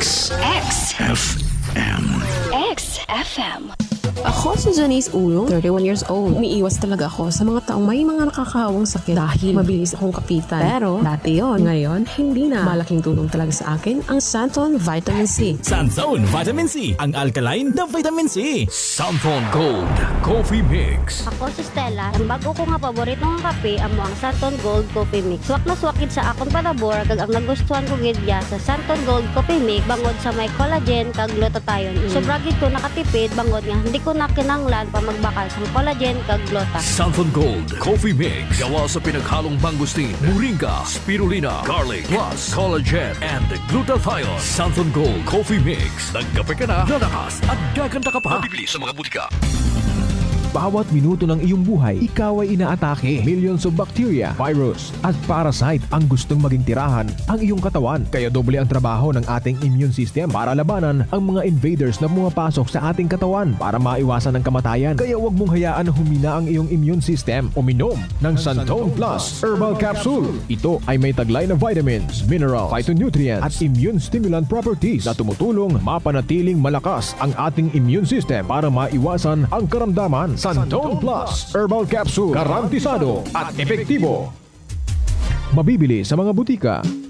XFM. XFM. Ako si Janice Ulong, 31 years old. Umiiwas talaga ako sa mga taong may mga nakakahawang sakit dahil mabilis akong kapitan. Pero dati yon, ngayon hindi na. Malaking tulong talaga sa akin ang Santon Vitamin C. Santon Vitamin C, ang alkaline na vitamin C. Santon Gold Coffee Mix. Ako si Stella. Ang bago ko nga paborito ng kape amo ang Santon Gold Coffee Mix. Swak na swakid sa akong palabor kag ang nagustuhan ko gid ya sa Santon Gold Coffee Mix bangod sa may collagen kag glutathione. Sobra gid ko nakatipid bangod nga hindi ko na kinanglan pa magbakal sa collagen kag gluta. Santon Gold Coffee Mix. Gawa sa pinaghalong mangustin, moringa, spirulina, garlic, plus collagen and glutathione. Santon Gold Coffee Mix. Nagkape ka na, lalakas at gaganda ka pa. Mabibili sa mga butika. Bawat minuto ng iyong buhay, ikaw ay inaatake. Millions of bacteria, virus, at parasite ang gustong maging tirahan ang iyong katawan. Kaya doble ang trabaho ng ating immune system para labanan ang mga invaders na pumapasok sa ating katawan para maiwasan ang kamatayan. Kaya huwag mong hayaan na humina ang iyong immune system. Uminom ng Santon Plus Herbal Capsule. Ito ay may taglay na vitamins, minerals, phytonutrients, at immune stimulant properties na tumutulong mapanatiling malakas ang ating immune system para maiwasan ang karamdaman. Santon Plus Herbal Capsule, garantisado at epektibo. Mabibili sa mga butika.